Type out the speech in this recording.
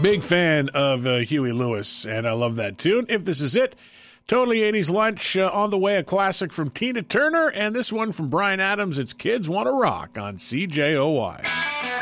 Big fan of Huey Lewis, and I love that tune. If this is it, totally 80s lunch. On the way, a classic from Tina Turner, and this one from Bryan Adams. It's Kids Want to Rock on CJOY.